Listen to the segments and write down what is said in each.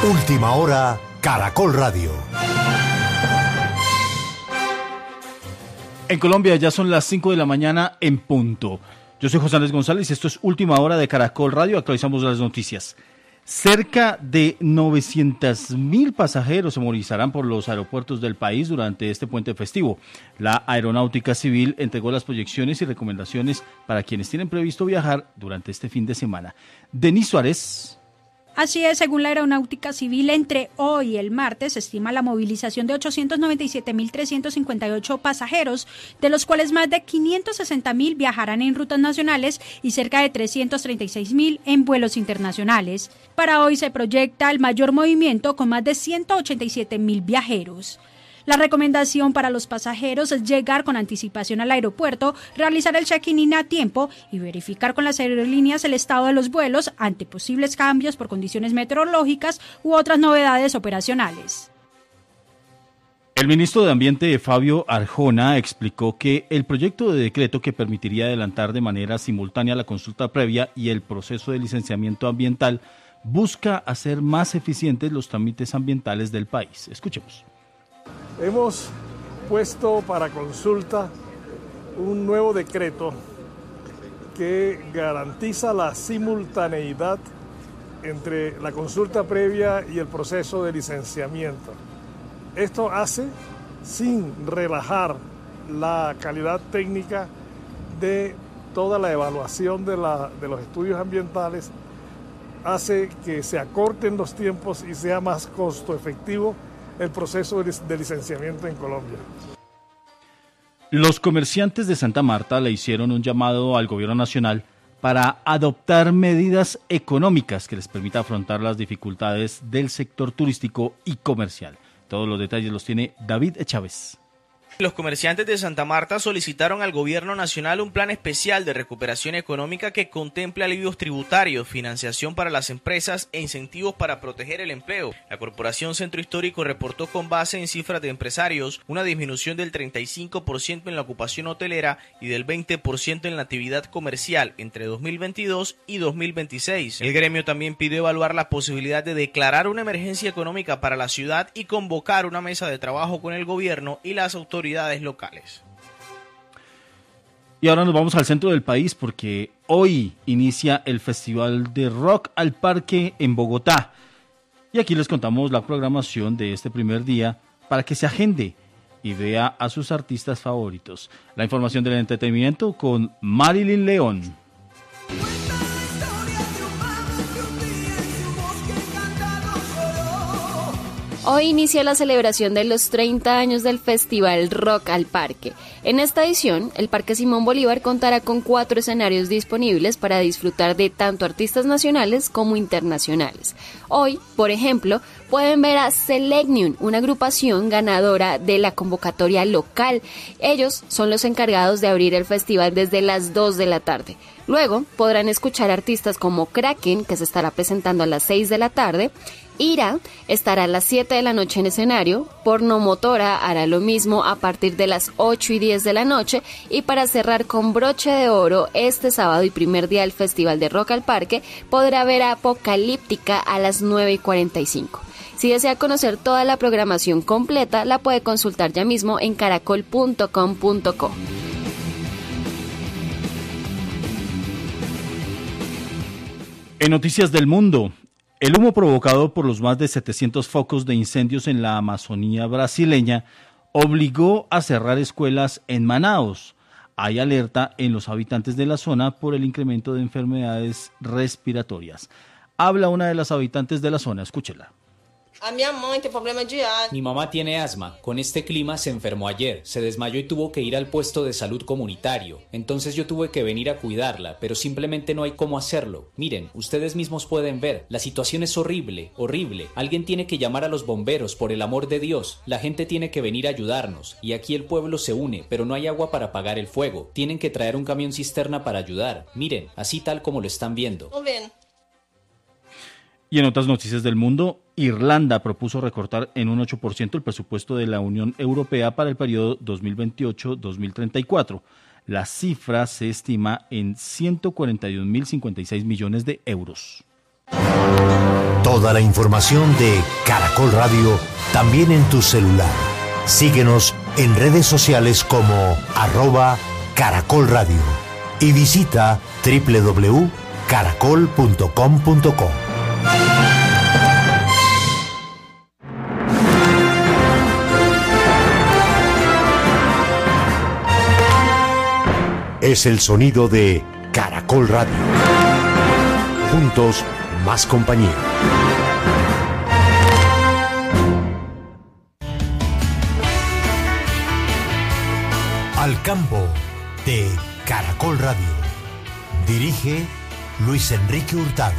Última hora, Caracol Radio. En Colombia ya son las 5 de la mañana en punto. Yo soy José Andrés González y esto es Última Hora de Caracol Radio. Actualizamos las noticias. Cerca de 900.000 pasajeros se movilizarán por los aeropuertos del país durante este puente festivo. La Aeronáutica Civil entregó las proyecciones y recomendaciones para quienes tienen previsto viajar durante este fin de semana. Denis Suárez. Así es, según la Aeronáutica Civil, entre hoy y el martes se estima la movilización de 897.358 pasajeros, de los cuales más de 560.000 viajarán en rutas nacionales y cerca de 336.000 en vuelos internacionales. Para hoy se proyecta el mayor movimiento con más de 187.000 viajeros. La recomendación para los pasajeros es llegar con anticipación al aeropuerto, realizar el check-in a tiempo y verificar con las aerolíneas el estado de los vuelos ante posibles cambios por condiciones meteorológicas u otras novedades operacionales. El ministro de Ambiente, Fabio Arjona, explicó que el proyecto de decreto que permitiría adelantar de manera simultánea la consulta previa y el proceso de licenciamiento ambiental busca hacer más eficientes los trámites ambientales del país. Escuchemos. Hemos puesto para consulta un nuevo decreto que garantiza la simultaneidad entre la consulta previa y el proceso de licenciamiento. Esto hace, sin relajar la calidad técnica de toda la evaluación de los estudios ambientales, hace que se acorten los tiempos y sea más costo efectivo el proceso de licenciamiento en Colombia. Los comerciantes de Santa Marta le hicieron un llamado al gobierno nacional para adoptar medidas económicas que les permita afrontar las dificultades del sector turístico y comercial. Todos los detalles los tiene David Chávez. Los comerciantes de Santa Marta solicitaron al gobierno nacional un plan especial de recuperación económica que contemple alivios tributarios, financiación para las empresas e incentivos para proteger el empleo. La Corporación Centro Histórico reportó con base en cifras de empresarios una disminución del 35% en la ocupación hotelera y del 20% en la actividad comercial entre 2022 y 2026. El gremio también pidió evaluar la posibilidad de declarar una emergencia económica para la ciudad y convocar una mesa de trabajo con el gobierno y las autoridades locales. Y ahora nos vamos al centro del país porque hoy inicia el Festival de Rock al Parque en Bogotá. Y aquí les contamos la programación de este primer día para que se agende y vea a sus artistas favoritos. La información del entretenimiento con Marilyn León. Hoy inicia la celebración de los 30 años del Festival Rock al Parque. En esta edición, el Parque Simón Bolívar contará con 4 escenarios disponibles para disfrutar de tanto artistas nacionales como internacionales. Hoy, por ejemplo, pueden ver a Selecnium, una agrupación ganadora de la convocatoria local. Ellos son los encargados de abrir el festival desde las 2 de la tarde. Luego podrán escuchar artistas como Kraken, que se estará presentando a las 6 de la tarde, Ira estará a las 7 de la noche en escenario, Pornomotora hará lo mismo a partir de las 8 y 10 de la noche y para cerrar con broche de oro este sábado y primer día del Festival de Rock al Parque podrá ver a Apocalíptica a las 9:45. Si desea conocer toda la programación completa la puede consultar ya mismo en caracol.com.co. En noticias del mundo, el humo provocado por los más de 700 focos de incendios en la Amazonía brasileña obligó a cerrar escuelas en Manaos. Hay alerta en los habitantes de la zona por el incremento de enfermedades respiratorias. Habla una de las habitantes de la zona, escúchela. Mi mamá tiene asma. Con este clima se enfermó ayer, se desmayó y tuvo que ir al puesto de salud comunitario. Entonces yo tuve que venir a cuidarla, pero simplemente no hay cómo hacerlo. Miren, ustedes mismos pueden ver, la situación es horrible, horrible. Alguien tiene que llamar a los bomberos, por el amor de Dios. La gente tiene que venir a ayudarnos. Y aquí el pueblo se une, pero no hay agua para apagar el fuego. Tienen que traer un camión cisterna para ayudar. Miren, así tal como lo están viendo. Y en otras noticias del mundo, Irlanda propuso recortar en un 8% el presupuesto de la Unión Europea para el periodo 2028-2034. La cifra se estima en 141.056 millones de euros. Toda la información de Caracol Radio también en tu celular. Síguenos en redes sociales como @Caracol Radio y visita www.caracol.com.co. Es el sonido de Caracol Radio. Juntos, más compañía. Al campo de Caracol Radio. Dirige Luis Enrique Hurtado.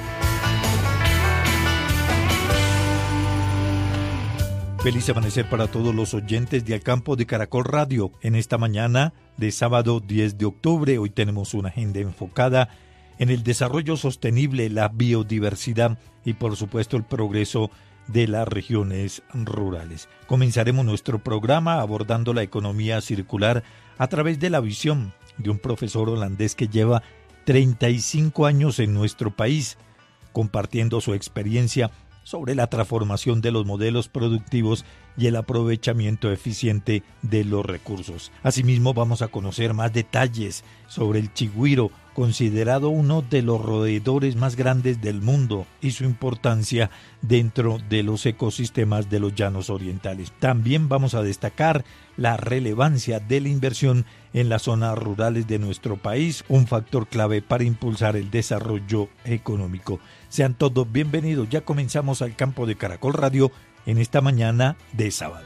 Feliz amanecer para todos los oyentes de Al Campo de Caracol Radio. En esta mañana de sábado 10 de octubre, hoy tenemos una agenda enfocada en el desarrollo sostenible, la biodiversidad y por supuesto el progreso de las regiones rurales. Comenzaremos nuestro programa abordando la economía circular a través de la visión de un profesor holandés que lleva 35 años en nuestro país, compartiendo su experiencia sobre la transformación de los modelos productivos y el aprovechamiento eficiente de los recursos. Asimismo, vamos a conocer más detalles sobre el chigüiro, considerado uno de los roedores más grandes del mundo y su importancia dentro de los ecosistemas de los llanos orientales. También vamos a destacar la relevancia de la inversión en las zonas rurales de nuestro país, un factor clave para impulsar el desarrollo económico. Sean todos bienvenidos, ya comenzamos Al Campo de Caracol Radio en esta mañana de sábado.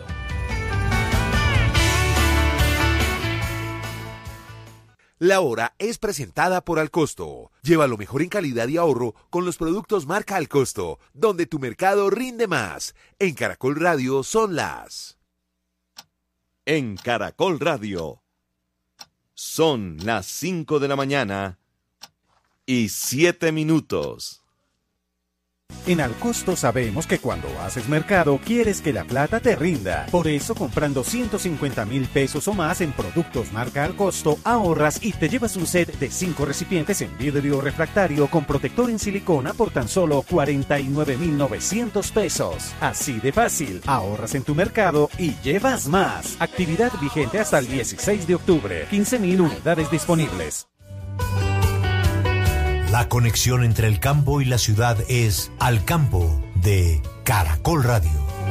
La hora es presentada por Alcosto. Lleva lo mejor en calidad y ahorro con los productos marca Alcosto, donde tu mercado rinde más. En Caracol Radio son las... En Caracol Radio son las 5 de la mañana y 7 minutos. En Alcosto sabemos que cuando haces mercado quieres que la plata te rinda. Por eso, comprando 150,000 pesos o más en productos marca Alcosto, ahorras y te llevas un set de 5 recipientes en vidrio refractario con protector en silicona por tan solo 49,900 pesos. Así de fácil, ahorras en tu mercado y llevas más. Actividad vigente hasta el 16 de octubre. 15,000 unidades disponibles. La conexión entre el campo y la ciudad es Al Campo de Caracol Radio.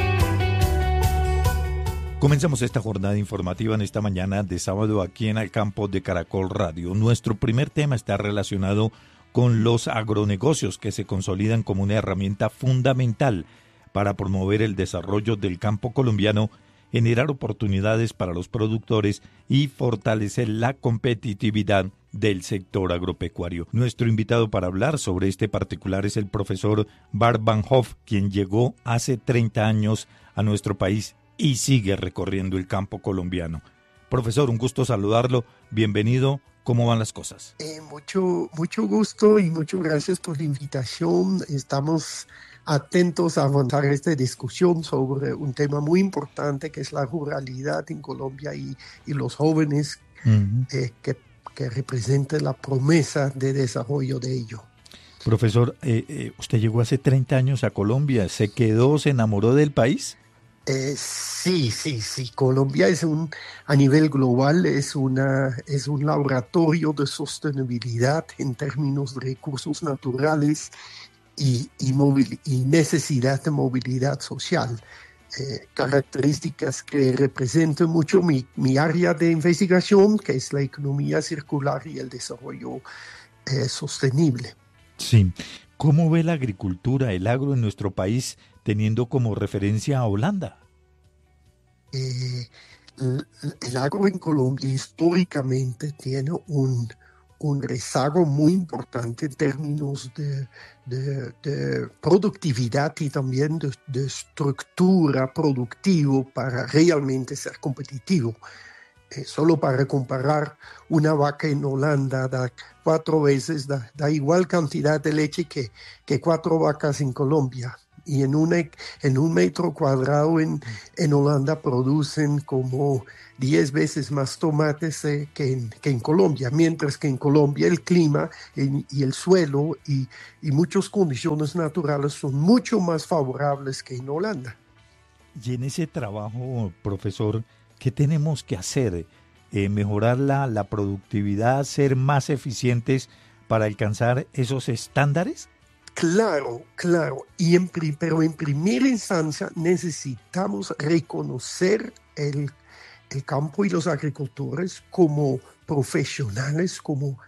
Comenzamos esta jornada informativa en esta mañana de sábado aquí en Al Campo de Caracol Radio. Nuestro primer tema está relacionado con los agronegocios que se consolidan como una herramienta fundamental para promover el desarrollo del campo colombiano, generar oportunidades para los productores y fortalecer la competitividad del sector agropecuario. Nuestro invitado para hablar sobre este particular es el profesor Bart Van Hoff, quien llegó hace 30 años a nuestro país y sigue recorriendo el campo colombiano. Profesor, un gusto saludarlo. Bienvenido. ¿Cómo van las cosas? Mucho gusto y muchas gracias por la invitación. Estamos atentos a avanzar esta discusión sobre un tema muy importante que es la ruralidad en Colombia y los jóvenes que representa la promesa de desarrollo de ello. Profesor, usted llegó hace 30 años a Colombia, ¿se quedó, se enamoró del país? Sí. Colombia a nivel global es un laboratorio de sostenibilidad en términos de recursos naturales y necesidad de movilidad social. Características que representan mucho mi área de investigación, que es la economía circular y el desarrollo sostenible. Sí. ¿Cómo ve la agricultura, el agro en nuestro país, teniendo como referencia a Holanda? El agro en Colombia históricamente tiene un rezago muy importante en términos de productividad y también de estructura productiva para realmente ser competitivo. Solo para comparar, una vaca en Holanda da 4 veces, da igual cantidad de leche que 4 vacas en Colombia. y en un metro cuadrado en Holanda producen como 10 veces más tomates que en Colombia, mientras que en Colombia el clima y el suelo y muchas condiciones naturales son mucho más favorables que en Holanda. Y en ese trabajo, profesor, ¿qué tenemos que hacer? ¿Mejorar la productividad, ser más eficientes para alcanzar esos estándares? Claro. Pero en primera instancia necesitamos reconocer el campo y los agricultores como profesionales, como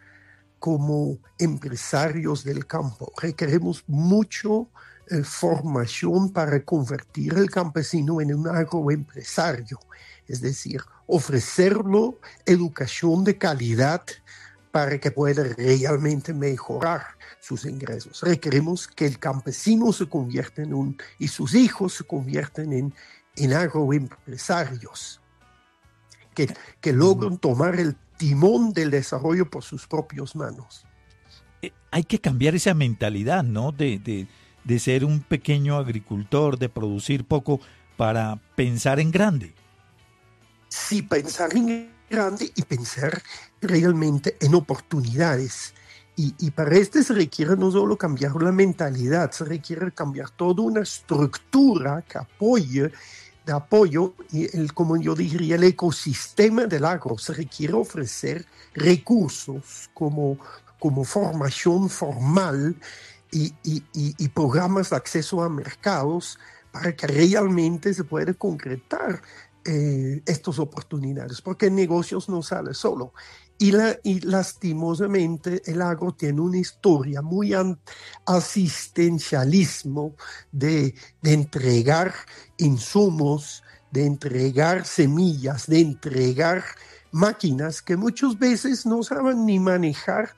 empresarios del campo. Requerimos mucho formación para convertir el campesino en un agroempresario, es decir, ofrecerlo educación de calidad para que pueda realmente mejorar sus ingresos. Requerimos que el campesino se convierta y sus hijos se conviertan en agroempresarios, que logren tomar el timón del desarrollo por sus propias manos. Hay que cambiar esa mentalidad, ¿no? De ser un pequeño agricultor, de producir poco, para pensar en grande. Sí, pensar en grande y pensar realmente en oportunidades. Y para esto se requiere no solo cambiar la mentalidad, se requiere cambiar toda una estructura que de apoyo, como yo diría, el ecosistema del agro. Se requiere ofrecer recursos como formación formal y programas de acceso a mercados para que realmente se pueda concretar estas oportunidades, porque en negocios no sale solo. Y lastimosamente el agro tiene una historia muy asistencialismo de entregar insumos, de entregar semillas, de entregar máquinas que muchas veces no saben ni manejar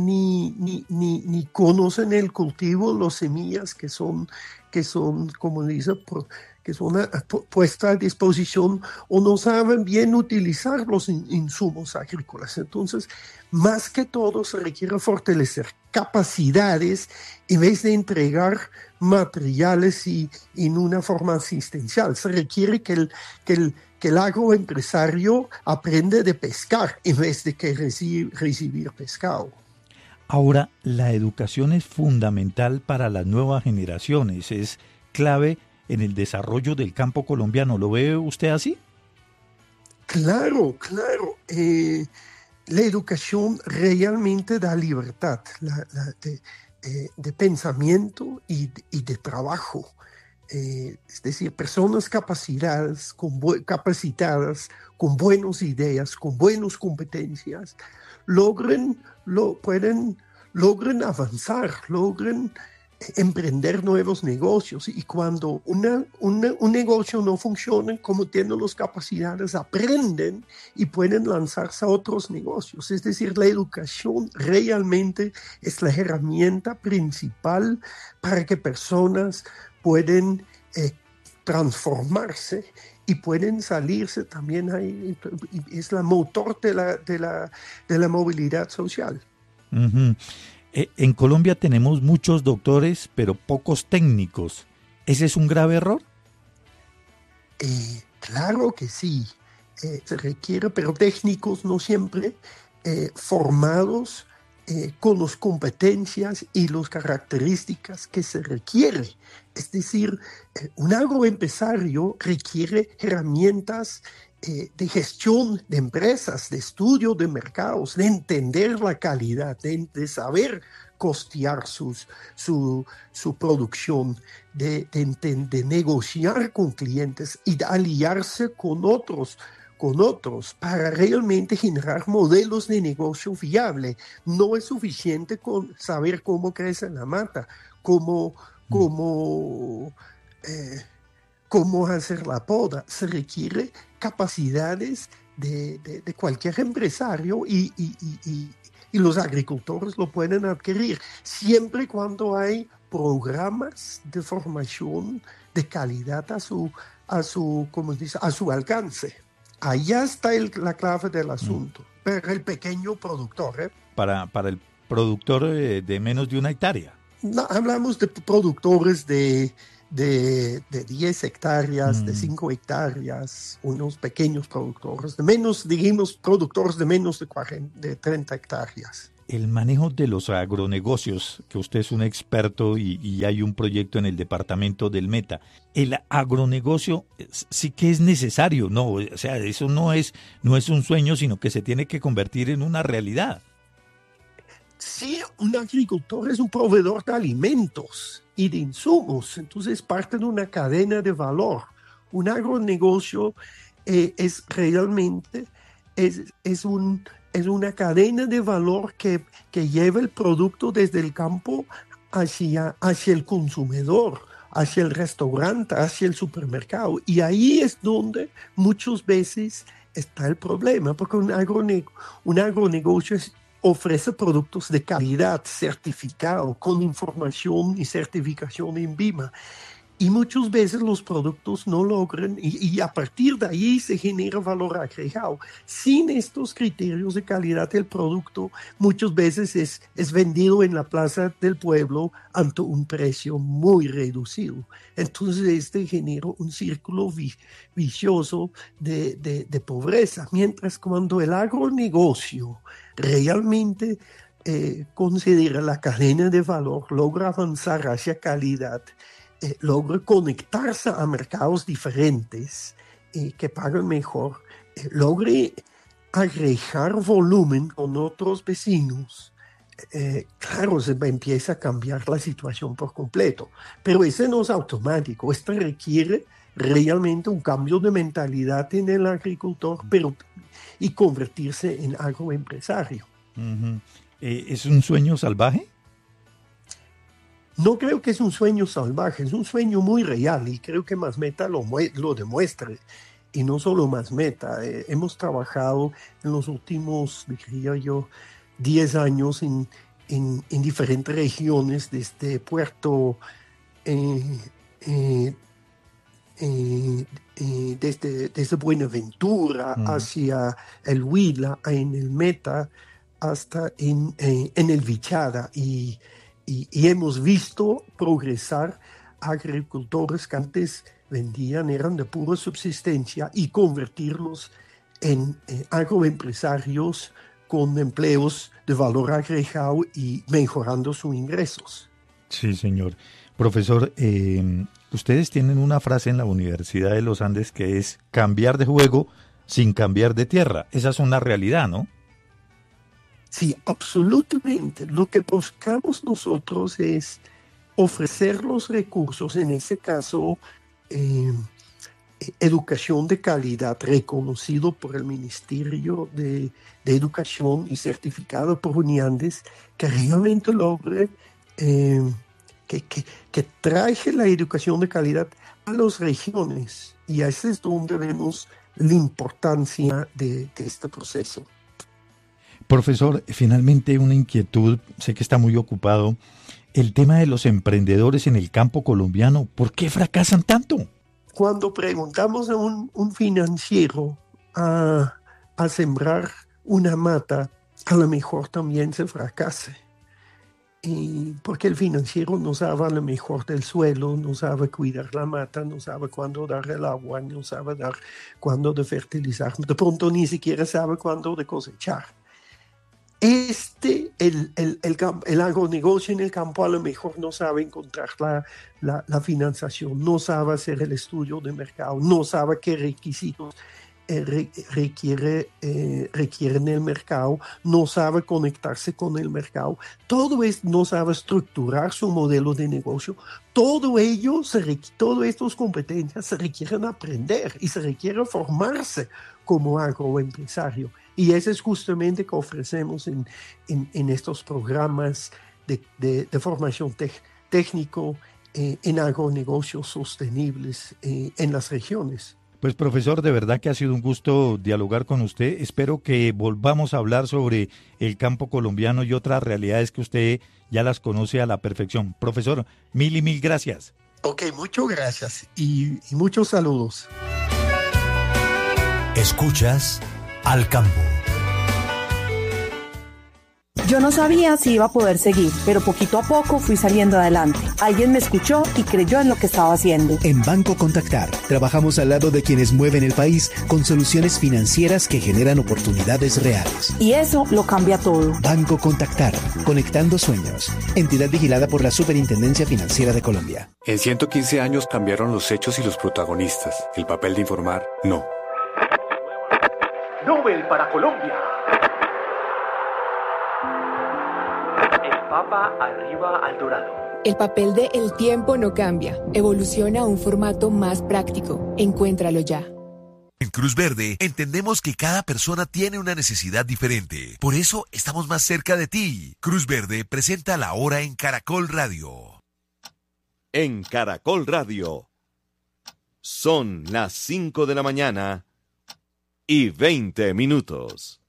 ni conocen el cultivo, las semillas que son como dice, que son puestas a disposición o no saben bien utilizar los insumos agrícolas. Entonces, más que todo se requiere fortalecer capacidades en vez de entregar materiales y en una forma asistencial. Se requiere que el agroempresario aprenda de pescar en vez de que recibir pescado. Ahora, la educación es fundamental para las nuevas generaciones, es clave en el desarrollo del campo colombiano. ¿Lo ve usted así? Claro. La educación realmente da libertad de pensamiento y de trabajo. Es decir, personas capacitadas, con buenas ideas, con buenas competencias, logran avanzar, logran emprender nuevos negocios. Y cuando un negocio no funciona, como tienen las capacidades, aprenden y pueden lanzarse a otros negocios. Es decir, la educación realmente es la herramienta principal para que personas pueden transformarse y pueden salirse también ahí. Es la motor de la movilidad social. Uh-huh. En Colombia tenemos muchos doctores, pero pocos técnicos. ¿Ese es un grave error? Claro que sí. Se requiere, pero técnicos no siempre formados con las competencias y las características que se requiere. Es decir, un agroempresario requiere herramientas de gestión de empresas, de estudio de mercados, de entender la calidad, de saber costear su producción, de negociar con clientes y de aliarse con otros para realmente generar modelos de negocio viable. No es suficiente con saber cómo crece la mata, cómo hacer la poda. Se requiere capacidades de cualquier empresario y los agricultores lo pueden adquirir siempre y cuando hay programas de formación de calidad a su alcance. Allá está la clave del asunto. Para el pequeño productor. Para el productor de menos de una hectárea. No, hablamos de productores de de 10 hectáreas, de 5 hectáreas, unos pequeños productores, productores de menos de 30 hectáreas. El manejo de los agronegocios, que usted es un experto y hay un proyecto en el departamento del Meta. El agronegocio sí que es necesario, ¿no? O sea, eso no es un sueño, sino que se tiene que convertir en una realidad. Sí, un agricultor es un proveedor de alimentos y de insumos, entonces parte de una cadena de valor. Un agronegocio es realmente una cadena de valor que lleva el producto desde el campo hacia el consumidor, hacia el restaurante, hacia el supermercado. Y ahí es donde muchas veces está el problema, porque un agronegocio ofrece productos de calidad, certificado, con información y certificación en BIMA. Y muchas veces los productos no logran, y a partir de ahí se genera valor agregado. Sin estos criterios de calidad, el producto muchas veces es vendido en la plaza del pueblo ante un precio muy reducido. Entonces este genera un círculo vicioso de pobreza. Mientras cuando el agronegocio realmente considera la cadena de valor, logra avanzar hacia calidad, logra conectarse a mercados diferentes que pagan mejor, logre agregar volumen con otros vecinos, claro, se empieza a cambiar la situación por completo. Pero ese no es automático, esto requiere realmente un cambio de mentalidad en el agricultor, y convertirse en agroempresario. ¿Es un sueño salvaje? No creo que es un sueño salvaje, es un sueño muy real y creo que Masmeta lo demuestra. Y no solo Masmeta, hemos trabajado en los últimos, diría yo, 10 años en diferentes regiones, desde Puerto, desde Buenaventura hacia el Huila, en el Meta, hasta en el Vichada. Y hemos visto progresar agricultores que antes eran de pura subsistencia y convertirlos en agroempresarios con empleos de valor agregado y mejorando sus ingresos. Sí, señor. Profesor, ustedes tienen una frase en la Universidad de los Andes que es cambiar de juego sin cambiar de tierra. Esa es una realidad, ¿no? Sí, absolutamente. Lo que buscamos nosotros es ofrecer los recursos, en ese caso, educación de calidad reconocido por el Ministerio de Educación y certificado por UNIANDES, que realmente logre que traje la educación de calidad a las regiones. Y ese es donde vemos la importancia de este proceso. Profesor, finalmente una inquietud, sé que está muy ocupado, el tema de los emprendedores en el campo colombiano, ¿por qué fracasan tanto? Cuando preguntamos a un financiero a sembrar una mata, a lo mejor también se fracasa. Porque el financiero no sabe a lo mejor del suelo, no sabe cuidar la mata, no sabe cuándo dar el agua, no sabe cuándo de fertilizar, de pronto ni siquiera sabe cuándo de cosechar. El agronegocio en el campo a lo mejor no sabe encontrar la financiación, no sabe hacer el estudio de mercado, no sabe qué requisitos requieren el mercado, no sabe conectarse con el mercado, no sabe estructurar su modelo de negocio. Todas estas competencias se requieren aprender y se requiere formarse como agroempresario. Y eso es justamente que ofrecemos en estos programas de formación técnico en agronegocios sostenibles en las regiones. Pues profesor, de verdad que ha sido un gusto dialogar con usted. Espero que volvamos a hablar sobre el campo colombiano y otras realidades que usted ya las conoce a la perfección. Profesor, mil gracias. Ok, muchas gracias y muchos saludos. Escuchas Al Campo. Yo no sabía si iba a poder seguir, pero poquito a poco fui saliendo adelante. Alguien me escuchó y creyó en lo que estaba haciendo. En Banco Contactar, trabajamos al lado de quienes mueven el país con soluciones financieras que generan oportunidades reales. Y eso lo cambia todo. Banco Contactar, conectando sueños. Entidad vigilada por la Superintendencia Financiera de Colombia. En 115 años cambiaron los hechos y los protagonistas. El papel de informar, no. Nobel para Colombia. El Papa arriba al dorado. El papel de El Tiempo no cambia. Evoluciona a un formato más práctico. Encuéntralo ya. En Cruz Verde entendemos que cada persona tiene una necesidad diferente. Por eso estamos más cerca de ti. Cruz Verde presenta La Hora en Caracol Radio. En Caracol Radio. Son las 5 de la mañana y 20 minutos.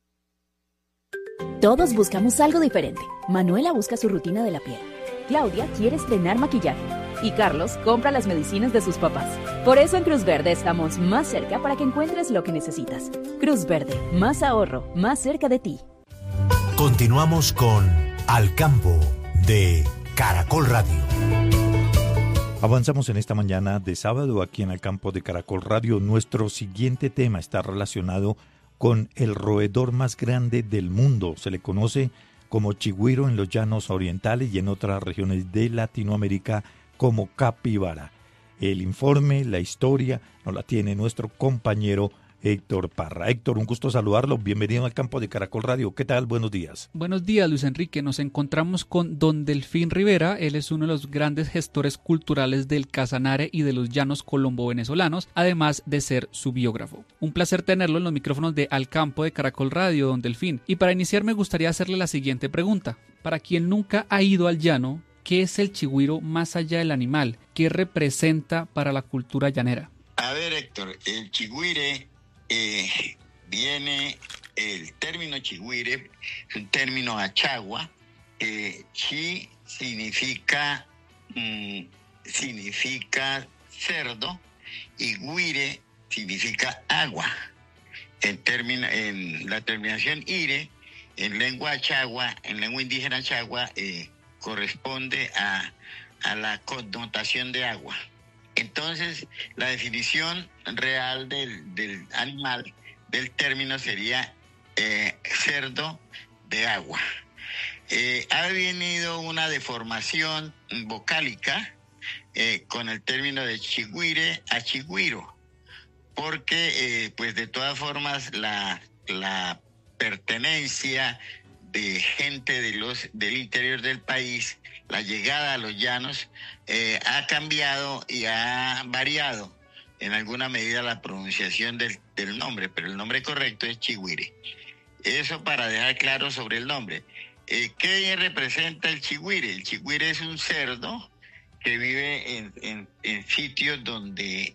Todos buscamos algo diferente. Manuela busca su rutina de la piel. Claudia quiere estrenar maquillaje. Y Carlos compra las medicinas de sus papás. Por eso en Cruz Verde estamos más cerca para que encuentres lo que necesitas. Cruz Verde, más ahorro, más cerca de ti. Continuamos con Al Campo de Caracol Radio. Avanzamos en esta mañana de sábado aquí en Al Campo de Caracol Radio. Nuestro siguiente tema está relacionado con el roedor más grande del mundo. Se le conoce como chigüiro en los llanos orientales y en otras regiones de Latinoamérica como capibara. El informe, la historia, nos la tiene nuestro compañero Héctor Parra. Héctor, un gusto saludarlo. Bienvenido al Campo de Caracol Radio. ¿Qué tal? Buenos días. Buenos días, Luis Enrique. Nos encontramos con don Delfín Rivera. Él es uno de los grandes gestores culturales del Casanare y de los llanos colombo-venezolanos, además de ser su biógrafo. Un placer tenerlo en los micrófonos de Al Campo de Caracol Radio, don Delfín. Y para iniciar me gustaría hacerle la siguiente pregunta. Para quien nunca ha ido al llano, ¿qué es el chigüiro más allá del animal? ¿Qué representa para la cultura llanera? A ver, Héctor, el chigüire viene, el término chigüire es un término achagua. Chi significa cerdo y guire significa agua. En la terminación ire, en lengua achagua, en lengua indígena achagua, corresponde a la connotación de agua. Entonces, la definición real del animal, del término, sería cerdo de agua. Ha venido una deformación vocálica con el término de chigüire a chigüiro, porque pues de todas formas la pertenencia de gente del interior del país, la llegada a los llanos, ha cambiado y ha variado en alguna medida la pronunciación del nombre, pero el nombre correcto es chigüire. Eso para dejar claro sobre el nombre. ¿Qué representa el chigüire? El chigüire es un cerdo que vive en sitios donde...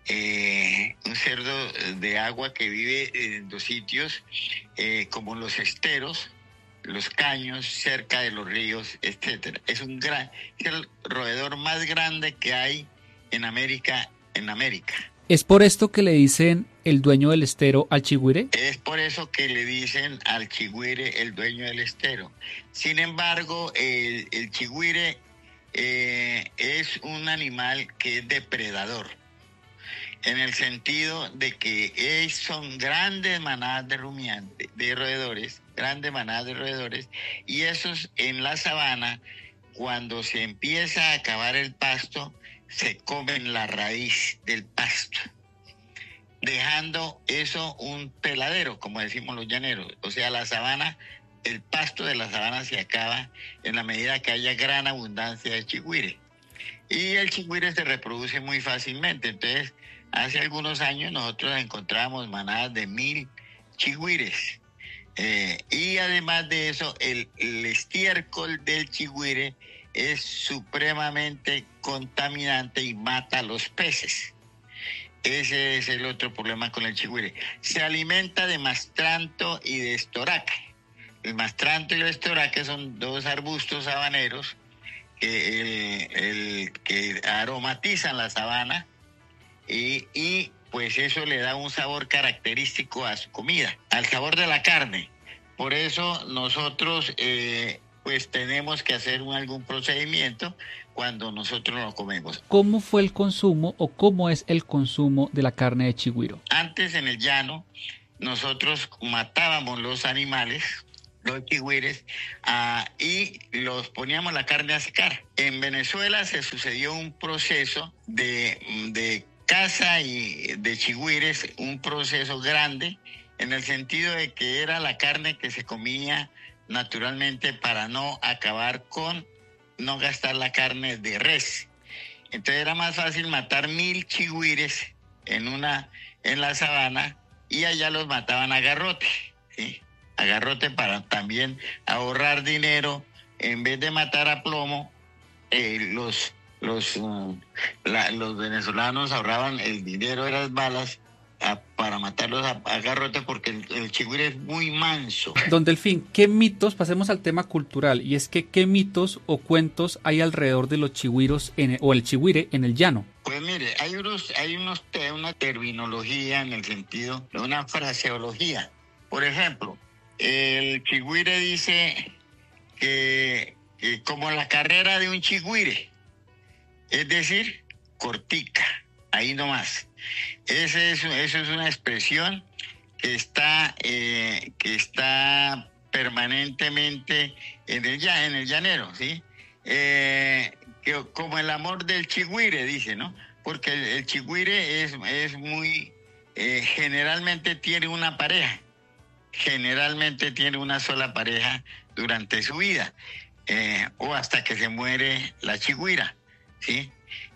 un cerdo de agua que vive en los sitios como los esteros, los caños, cerca de los ríos, etcétera. Es el roedor más grande que hay en América. ¿Es por esto que le dicen el dueño del estero al chigüire? Es por eso que le dicen al chigüire el dueño del estero. Sin embargo, el chigüire es un animal que es depredador, en el sentido de que son grandes manadas de rumiantes, de roedores, grandes manadas de roedores, y esos en la sabana, cuando se empieza a acabar el pasto, se comen la raíz del pasto, dejando eso un peladero, como decimos los llaneros. O sea, la sabana, el pasto de la sabana se acaba en la medida que haya gran abundancia de chigüire. Y el chigüire se reproduce muy fácilmente. Entonces, hace algunos años nosotros encontrábamos manadas de 1000 chigüires. Y además de eso, el estiércol del chigüire es supremamente contaminante y mata a los peces. Ese es el otro problema con el chigüire. Se alimenta de mastranto y de estoraque. El mastranto y el estoraque son dos arbustos sabaneros que aromatizan la sabana y pues eso le da un sabor característico a su comida, al sabor de la carne. por eso nosotros pues tenemos que hacer algún procedimiento cuando nosotros lo comemos. ¿Cómo fue el consumo o cómo es el consumo de la carne de chigüiro? Antes en el llano nosotros matábamos los animales, los chigüires, y los poníamos la carne a secar. En Venezuela se sucedió un proceso de caza y de chigüires, un proceso grande, en el sentido de que era la carne que se comía naturalmente para no gastar la carne de res. Entonces era más fácil matar 1000 chigüires en la sabana, y allá los mataban a garrote, ¿sí? A garrote para también ahorrar dinero. En vez de matar a plomo, los venezolanos ahorraban el dinero de las balas para matarlos a garrote, porque el chigüire es muy manso. Don Delfín, ¿qué mitos? Pasemos al tema cultural, y es que ¿qué mitos o cuentos hay alrededor de los chigüiros o el chigüire en el llano? Pues mire, hay una terminología, en el sentido de una fraseología. Por ejemplo, el chigüire dice que como la carrera de un chigüire, es decir, cortica, ahí nomás. Eso es una expresión que está permanentemente en el llanero, ¿sí? Como el amor del chigüire, dice, ¿no? Porque el chigüire es muy, generalmente tiene una pareja, generalmente tiene una sola pareja durante su vida, o hasta que se muere la chigüira, ¿sí?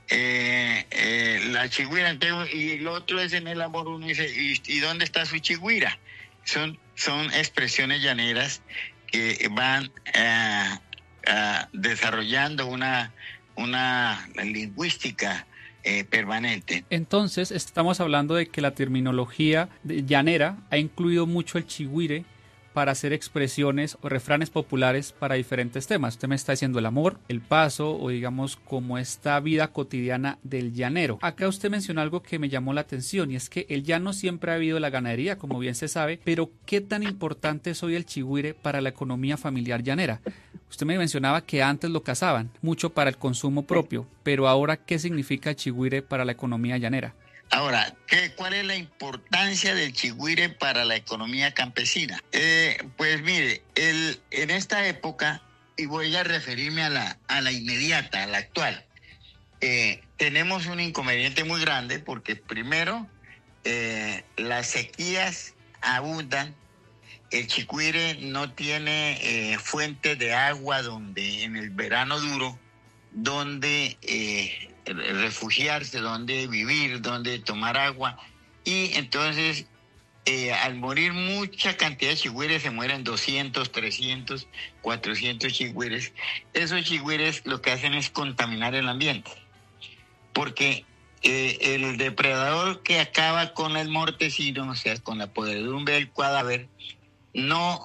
La chigüira, entonces, y el otro es en el amor, uno dice, ¿y dónde está su chigüira? Son expresiones llaneras que van desarrollando una lingüística permanente. Entonces estamos hablando de que la terminología llanera ha incluido mucho el chigüire para hacer expresiones o refranes populares para diferentes temas. Usted me está diciendo el amor, el paso, o digamos como esta vida cotidiana del llanero. Acá usted mencionó algo que me llamó la atención, y es que el llano siempre ha habido la ganadería, como bien se sabe, pero ¿qué tan importante es hoy el chigüire para la economía familiar llanera? Usted me mencionaba que antes lo cazaban mucho para el consumo propio, pero ahora ¿qué significa el chigüire para la economía llanera? Ahora, ¿cuál es la importancia del chigüire para la economía campesina? Pues mire, en esta época, y voy a referirme a la inmediata, a la actual, tenemos un inconveniente muy grande, porque primero, las sequías abundan, el chigüire no tiene fuente de agua donde en el verano duro, donde refugiarse, donde vivir, donde tomar agua, y entonces al morir mucha cantidad de chigüires, se mueren 200, 300, 400 chigüires. Esos chigüires lo que hacen es contaminar el ambiente, porque el depredador que acaba con el mortecino, o sea, con la podredumbre del cadáver, no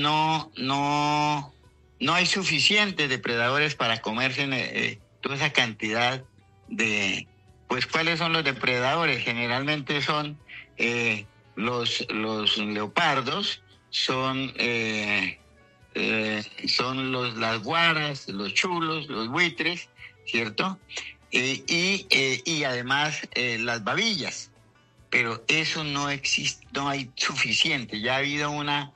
hay suficientes depredadores para comerse toda esa cantidad pues ¿cuáles son los depredadores? Generalmente son los leopardos, son las guaras, los chulos, los buitres, ¿cierto? Y además las babillas. Pero eso no existe, no hay suficiente. Ya ha habido una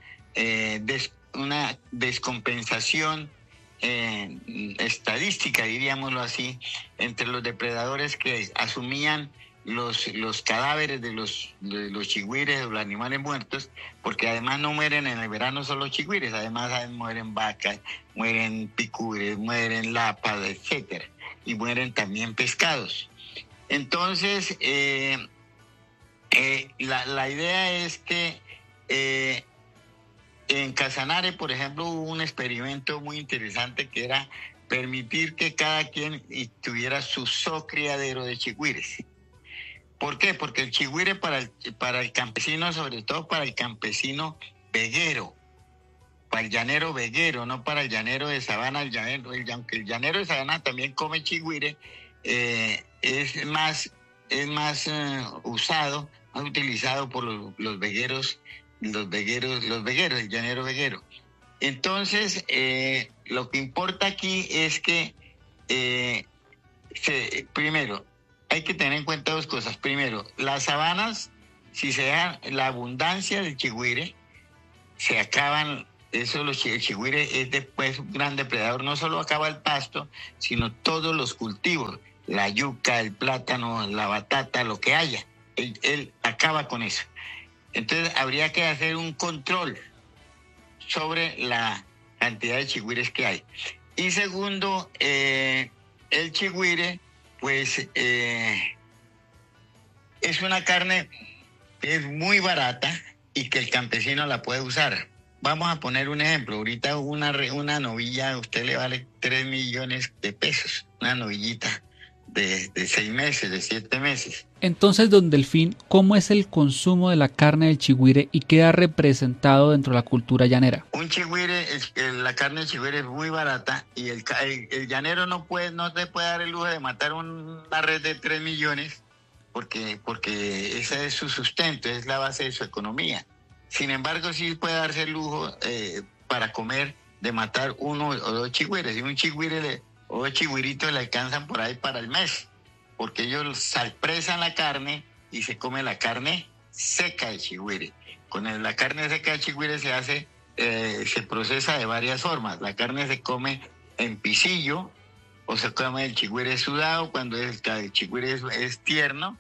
descompensación estadística, diríamoslo así, entre los depredadores que asumían los cadáveres de los chigüires o los animales muertos, porque además no mueren en el verano solo chigüires, además mueren vacas, mueren picures, mueren lapas, etcétera, y mueren también pescados. Entonces, la idea es que en Casanare, por ejemplo, hubo un experimento muy interesante, que era permitir que cada quien tuviera su criadero de chigüires. ¿Por qué? Porque el chigüire para el campesino, sobre todo para el campesino veguero, para el llanero veguero, no para el llanero de sabana. Aunque el llanero de sabana también come chigüire, es más usado, más utilizado por los vegueros los vegueros, el llanero veguero. Entonces, lo que importa aquí es que, primero, hay que tener en cuenta dos cosas. Primero, las sabanas, si se dejan la abundancia del chigüire, se acaban. Eso, el chigüire es después un gran depredador, no solo acaba el pasto, sino todos los cultivos, la yuca, el plátano, la batata, lo que haya. Él acaba con eso. Entonces habría que hacer un control sobre la cantidad de chigüires que hay. Y segundo, el chigüire, pues, es una carne que es muy barata y que el campesino la puede usar. Vamos a poner un ejemplo. Ahorita una novilla a usted le vale 3 millones de pesos. Una novillita de 6 meses, de 7 meses. Entonces, don Delfín, ¿cómo es el consumo de la carne del chigüire y queda representado dentro de la cultura llanera? Un chigüire, la carne del chigüire es muy barata y el llanero no se puede dar el lujo de matar una red de 3 millones porque ese es su sustento, es la base de su economía. Sin embargo, sí puede darse el lujo para comer de matar 1 o 2 chigüires. Y un chigüire o 2 chigüiritos le alcanzan por ahí para el mes, porque ellos salpresan la carne y se come la carne seca del chigüire. Con la carne seca del chigüire se procesa de varias formas. La carne se come en pisillo o se come el chigüire sudado cuando el chigüire es tierno.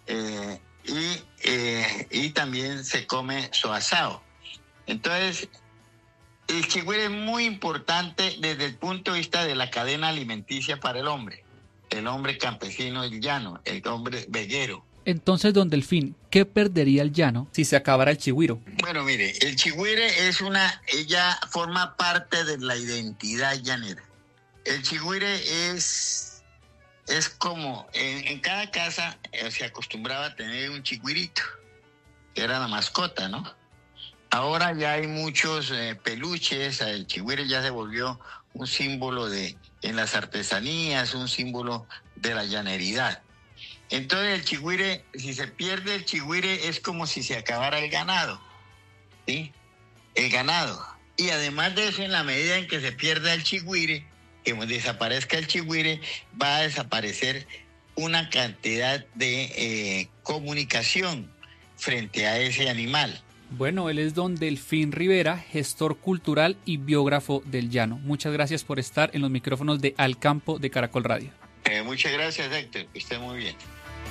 Y también se come asado. Entonces, el chigüire es muy importante desde el punto de vista de la cadena alimenticia para el hombre campesino, el llano, el hombre veguero. Entonces, don Delfín, ¿qué perdería el llano si se acabara el chigüiro? Bueno, mire, el chigüire ella forma parte de la identidad llanera. El chigüire es como, en cada casa se acostumbraba a tener un chigüirito, que era la mascota, ¿no? Ahora ya hay muchos peluches, el chigüire ya se volvió un símbolo en las artesanías, un símbolo de la llaneridad. Entonces el chigüire, si se pierde el chigüire, es como si se acabara el ganado, ¿sí? El ganado. Y además de eso, en la medida en que se pierda el chigüire, que desaparezca el chigüire, va a desaparecer una cantidad de comunicación frente a ese animal. Bueno, él es don Delfín Rivera, gestor cultural y biógrafo del llano. Muchas gracias por estar en los micrófonos de Al Campo de Caracol Radio. Muchas gracias, Héctor, que esté muy bien.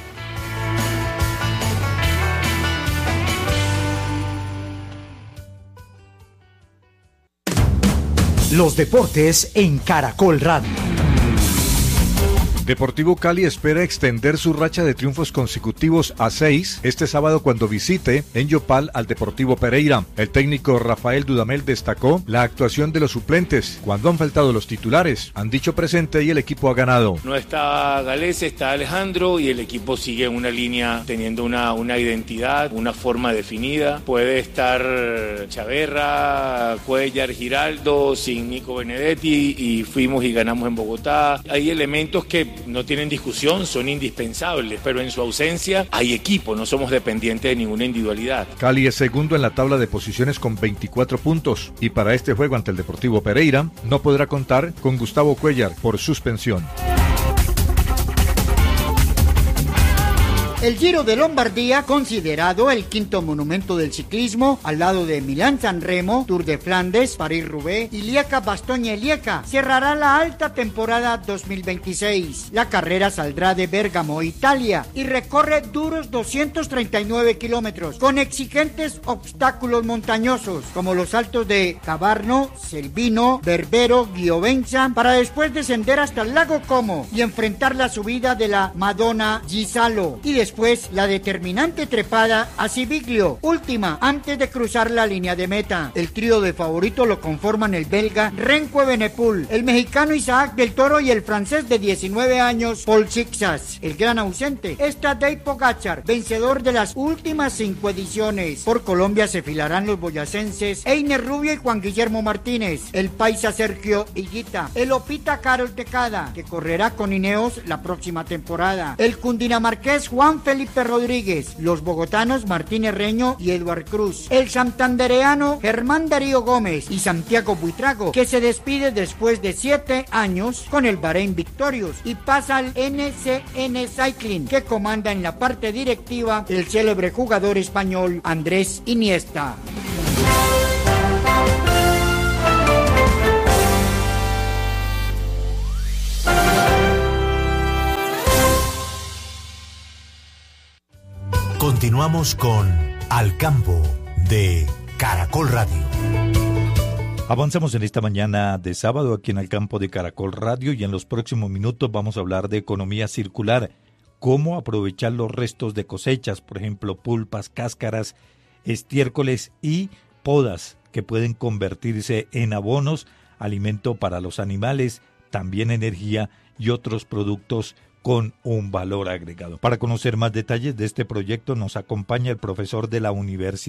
Los deportes en Caracol Radio. Deportivo Cali espera extender su racha de triunfos consecutivos a 6 este sábado cuando visite en Yopal al Deportivo Pereira. El técnico Rafael Dudamel destacó la actuación de los suplentes cuando han faltado los titulares. Han dicho presente y el equipo ha ganado. No está Galese, está Alejandro y el equipo sigue en una línea teniendo una identidad, una forma definida. Puede estar Chaverra, Cuellar, Giraldo, sin Nico Benedetti y fuimos y ganamos en Bogotá. Hay elementos que no tienen discusión, son indispensables, pero en su ausencia hay equipo, no somos dependientes de ninguna individualidad. Cali es segundo en la tabla de posiciones con 24 puntos y para este juego ante el Deportivo Pereira no podrá contar con Gustavo Cuellar por suspensión. El Giro de Lombardía, considerado el quinto monumento del ciclismo, al lado de Milán-San Remo, Tour de Flandes, París-Roubaix y Lieja-Bastogne-Lieja, cerrará la alta temporada 2026. La carrera saldrá de Bérgamo, Italia, y recorre duros 239 kilómetros, con exigentes obstáculos montañosos, como los saltos de Cavarno, Selvino, Berbero, Giovenza, para después descender hasta el lago Como y enfrentar la subida de la Madonna Gisalo, y después la determinante trepada a Civiglio, última antes de cruzar la línea de meta. El trío de favoritos lo conforman el belga Renko Evenepoel, el mexicano Isaac del Toro y el francés de 19 años Paul Sixas. El gran ausente es Tadej Pogačar, vencedor de las últimas 5 ediciones. Por Colombia se filarán los boyacenses Einer Rubio y Juan Guillermo Martínez, el paisa Sergio Higuita, el opita Carol Tecada, que correrá con Ineos la próxima temporada, el cundinamarqués Juan Felipe Rodríguez, los bogotanos Martínez Reño y Eduard Cruz, el santandereano Germán Darío Gómez y Santiago Buitrago, que se despide después de 7 años con el Bahrein Victorious y pasa al NCN Cycling, que comanda en la parte directiva el célebre jugador español Andrés Iniesta. Continuamos con Al Campo de Caracol Radio. Avanzamos en esta mañana de sábado aquí en Al Campo de Caracol Radio y en los próximos minutos vamos a hablar de economía circular, cómo aprovechar los restos de cosechas, por ejemplo, pulpas, cáscaras, estiércoles y podas que pueden convertirse en abonos, alimento para los animales, también energía y otros productos con un valor agregado. Para conocer más detalles de este proyecto nos acompaña el profesor de la Universidad